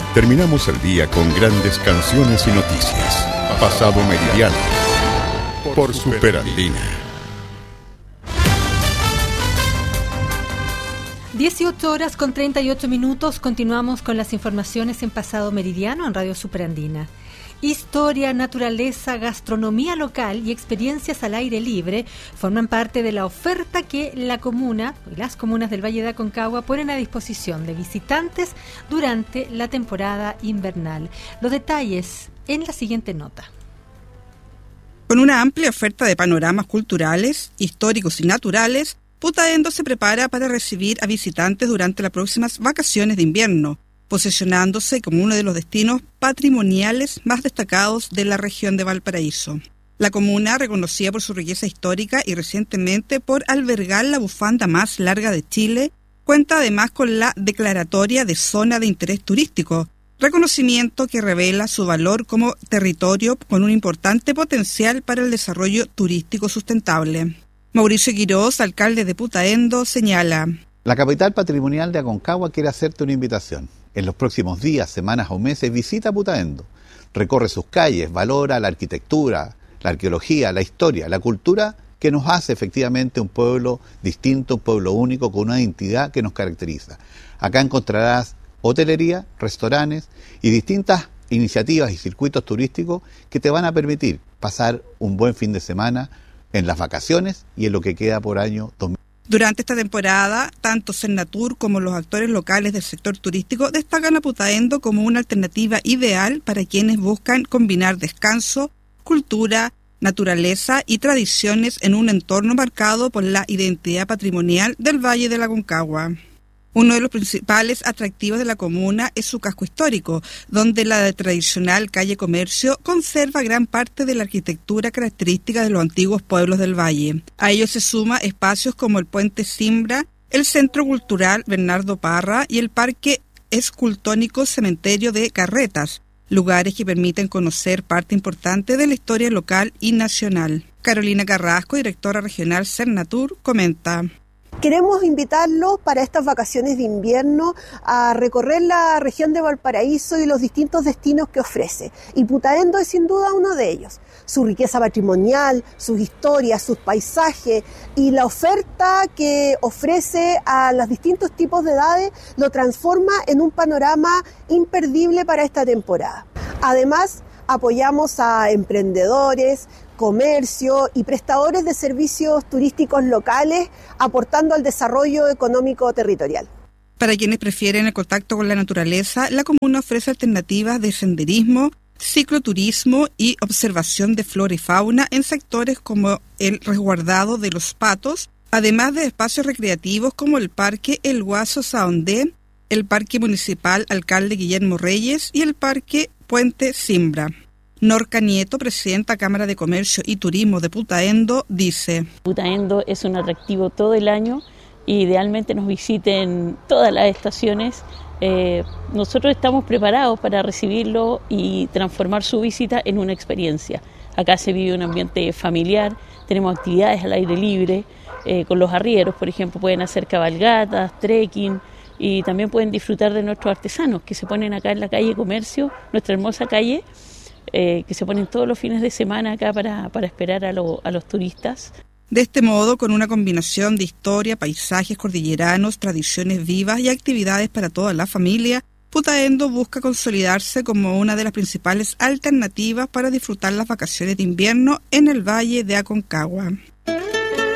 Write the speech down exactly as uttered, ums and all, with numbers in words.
Terminamos el día con grandes canciones y noticias. Pasado Meridiano por Superandina. dieciocho horas con treinta y ocho minutos. Continuamos con las informaciones en Pasado Meridiano en Radio Superandina. Historia, naturaleza, gastronomía local y experiencias al aire libre forman parte de la oferta que la comuna y las comunas del Valle de Aconcagua ponen a disposición de visitantes durante la temporada invernal. Los detalles en la siguiente nota. Con una amplia oferta de panoramas culturales, históricos y naturales, Putaendo se prepara para recibir a visitantes durante las próximas vacaciones de invierno, posicionándose como uno de los destinos patrimoniales más destacados de la región de Valparaíso. La comuna, reconocida por su riqueza histórica y recientemente por albergar la bufanda más larga de Chile, cuenta además con la declaratoria de zona de interés turístico, reconocimiento que revela su valor como territorio con un importante potencial para el desarrollo turístico sustentable. Mauricio Quiroz, alcalde de Putaendo, señala: La capital patrimonial de Aconcagua quiere hacerte una invitación. En los próximos días, semanas o meses, visita Putaendo. Recorre sus calles, valora la arquitectura, la arqueología, la historia, la cultura que nos hace efectivamente un pueblo distinto, un pueblo único, con una identidad que nos caracteriza. Acá encontrarás hotelería, restaurantes y distintas iniciativas y circuitos turísticos que te van a permitir pasar un buen fin de semana en las vacaciones y en lo que queda por año dos mil veinte. Durante esta temporada, tanto Cernatur como los actores locales del sector turístico destacan a Putaendo como una alternativa ideal para quienes buscan combinar descanso, cultura, naturaleza y tradiciones en un entorno marcado por la identidad patrimonial del Valle de la Aconcagua. Uno de los principales atractivos de la comuna es su casco histórico, donde la tradicional calle Comercio conserva gran parte de la arquitectura característica de los antiguos pueblos del valle. A ello se suma espacios como el Puente Simbra, el Centro Cultural Bernardo Parra y el Parque Escultónico Cementerio de Carretas, lugares que permiten conocer parte importante de la historia local y nacional. Carolina Carrasco, directora regional Cernatur, comenta: Queremos invitarlos para estas vacaciones de invierno a recorrer la región de Valparaíso y los distintos destinos que ofrece. Y Putaendo es sin duda uno de ellos. Su riqueza patrimonial, sus historias, sus paisajes y la oferta que ofrece a los distintos tipos de edades lo transforma en un panorama imperdible para esta temporada. Además, apoyamos a emprendedores, comercio y prestadores de servicios turísticos locales, aportando al desarrollo económico territorial. Para quienes prefieren el contacto con la naturaleza, la comuna ofrece alternativas de senderismo, cicloturismo y observación de flora y fauna en sectores como el resguardado de los Patos, además de espacios recreativos como el Parque El Guaso Saondé, el Parque Municipal Alcalde Guillermo Reyes y el Parque Puente Simbra. Norca Nieto, presidenta Cámara de Comercio y Turismo de Putaendo, dice: Putaendo es un atractivo todo el año y idealmente nos visiten todas las estaciones. Eh, nosotros estamos preparados para recibirlo y transformar su visita en una experiencia. Acá se vive un ambiente familiar, tenemos actividades al aire libre, eh, con los arrieros, por ejemplo, pueden hacer cabalgatas, trekking y también pueden disfrutar de nuestros artesanos que se ponen acá en la calle Comercio, nuestra hermosa calle, Eh, que se ponen todos los fines de semana acá para, para esperar a, lo, a los turistas. De este modo, con una combinación de historia, paisajes cordilleranos, tradiciones vivas y actividades para toda la familia, Putaendo busca consolidarse como una de las principales alternativas para disfrutar las vacaciones de invierno en el Valle de Aconcagua.